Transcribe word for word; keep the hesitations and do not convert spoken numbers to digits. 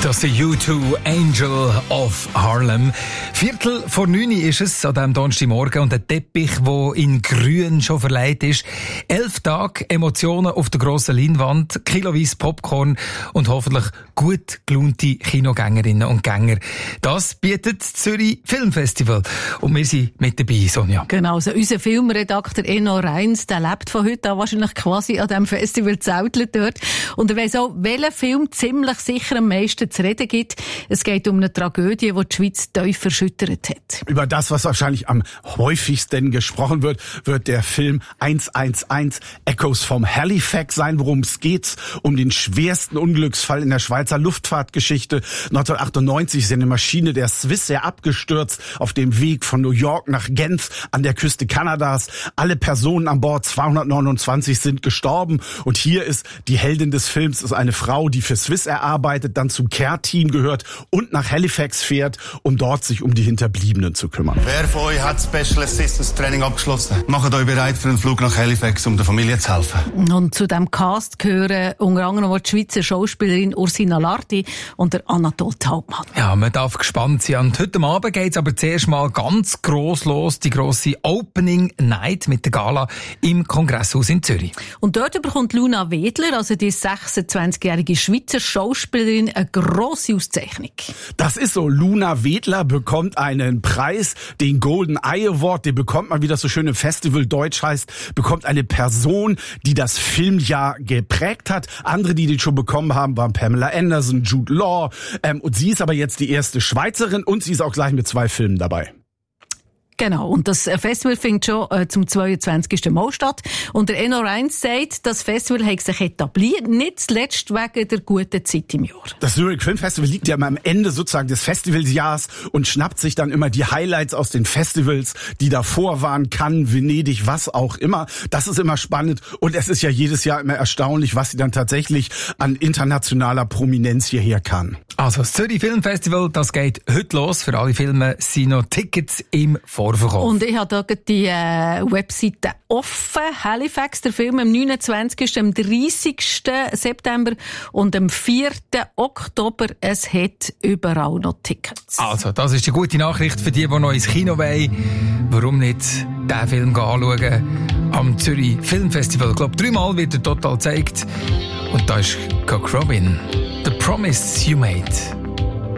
Das ist U zwei Angel of Harlem. Viertel vor neun ist es an diesem Donnerstagmorgen und der Teppich, der in grün schon verleiht ist. Elf Tage Emotionen auf der grossen Leinwand, kiloweise Popcorn und hoffentlich gut gelaunte Kinogängerinnen und Gänger. Das bietet das Zürich Filmfestival. Und wir sind mit dabei, Sonja. Genau, also unser Filmredakteur Enno Reins, der lebt von heute an wahrscheinlich quasi an diesem Festival zeltelt dort. Und er weiss auch, welcher Film ziemlich sicher am meisten zu reden gibt. Es geht um eine Tragödie, die die Schweiz tief erschüttert hat. Über das, was wahrscheinlich am häufigsten gesprochen wird, wird der Film eins eins eins Echoes from Halifax sein. Worum es geht? Um den schwersten Unglücksfall in der Schweizer Luftfahrtgeschichte. neunzehnhundertachtundneunzig ist eine Maschine der Swissair abgestürzt auf dem Weg von New York nach Genf an der Küste Kanadas. Alle Personen an Bord, zweihundertneunundzwanzig, sind gestorben. Und hier ist die Heldin des Films, ist eine Frau, die für Swissair arbeitet, dann zum Care-Team gehört und nach Halifax fährt, um dort sich um die Hinterbliebenen zu kümmern. Wer von euch hat Special Assistance Training abgeschlossen? Macht euch bereit für einen Flug nach Halifax, um der Familie zu helfen. Und zu diesem Cast gehören unter anderem die Schweizer Schauspielerin Ursina Larti und der Anatol Taubmann. Ja, man darf gespannt sein. Und heute Abend geht es aber zuerst mal ganz gross los, die grosse Opening Night mit der Gala im Kongresshaus in Zürich. Und dort bekommt Luna Wedler, also die sechsundzwanzigjährige Schweizer Schauspielerin, eine grosse Auszeichnung. Das ist so. Luna Wedler bekommt einen Preis, den Golden Eye Award. Den bekommt man, wie das so schön im Festival Deutsch heißt, bekommt eine Person, die das Filmjahr geprägt hat. Andere, die den schon bekommen haben, waren Pamela Anderson, Jude Law. Ähm, und sie ist aber jetzt die erste Schweizerin und sie ist auch gleich mit zwei Filmen dabei. Genau, und das Festival findet schon äh, zum zweiundzwanzigsten Mal statt. Und der Enno Reins sagt, das Festival hat sich etabliert, nicht zuletzt wegen der guten Zeit im Jahr. Das Zurich Film Festival liegt ja immer am Ende sozusagen des Festivalsjahrs und schnappt sich dann immer die Highlights aus den Festivals, die davor waren, Cannes, Venedig, was auch immer. Das ist immer spannend und es ist ja jedes Jahr immer erstaunlich, was sie dann tatsächlich an internationaler Prominenz hierher kann. Also das Zürich Film Festival, das geht heute los. Für alle Filme sind noch Tickets im Vorverkauf. Und ich habe hier die äh, Webseite offen. Halifax, der Film am neunundzwanzigsten am dreißigsten September und am vierten Oktober. Es hat überall noch Tickets. Also, das ist die gute Nachricht für die, die noch ins Kino wollen. Warum nicht diesen Film anschauen am Zürich Film Festival? Ich glaube, dreimal wird er total gezeigt. Und da ist Cock Robin. The Promise You Made.